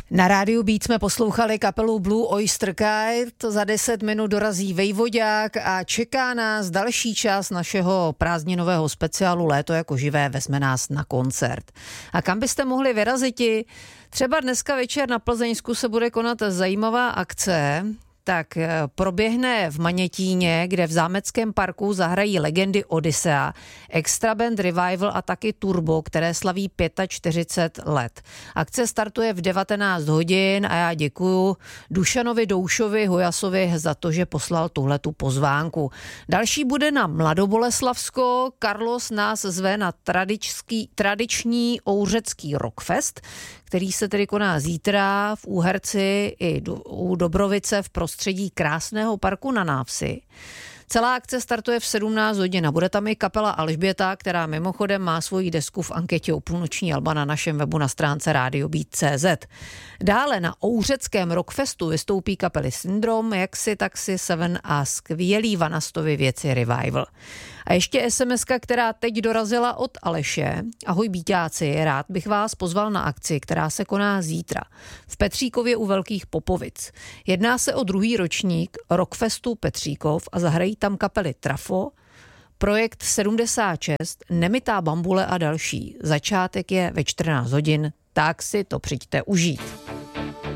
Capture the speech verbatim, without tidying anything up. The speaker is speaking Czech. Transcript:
Na rádiu Beat jsme poslouchali kapelu Blue Oyster Cult, za deset minut dorazí Vejvodák a čeká nás další část našeho prázdninového speciálu Léto jako živé, vezme nás na koncert. A kam byste mohli vyraziti? Třeba dneska večer na Plzeňsku se bude konat zajímavá akce, tak proběhne v Manětíně, kde v Zámeckém parku zahrají legendy Odyssea, Extra Band Revival a taky Turbo, které slaví čtyřicet pět let. Akce startuje v devatenáct hodin a já děkuju Dušanovi Doušovi Hojasovi za to, že poslal tuhletu pozvánku. Další bude na Mladoboleslavsko. Carlos nás zve na tradičský, tradiční ouřecký rockfest, který se tedy koná zítra v Úherci i do, u Dobrovice v prostředí krásného parku na Návsi. Celá akce startuje v sedmnáct hodin a bude tam i kapela Alžběta, která mimochodem má svoji desku v anketě o půlnoční alba na našem webu na stránce radio beat tečka cé zet. Dále na ouřeckém rockfestu vystoupí kapely Syndrom, Jaxi, Taxi, Seven a skvělý Vanastovi věci Revival. A ještě esemeska, která teď dorazila od Aleše. Ahoj Bíťáci, rád bych vás pozval na akci, která se koná zítra v Petříkově u Velkých Popovic. Jedná se o druhý ročník Rockfestu Petříkov a zahrají tam kapely Trafo, Projekt sedmdesát šest, Nemitá bambule a další. Začátek je ve čtrnáct hodin, tak si to přijďte užít.